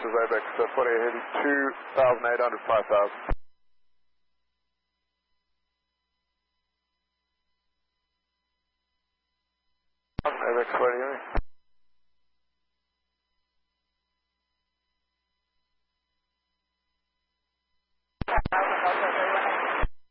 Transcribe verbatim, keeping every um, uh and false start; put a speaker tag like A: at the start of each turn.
A: is Abex, uh, forty heavy, two thousand eight hundred, five thousand. Abex forty heavy.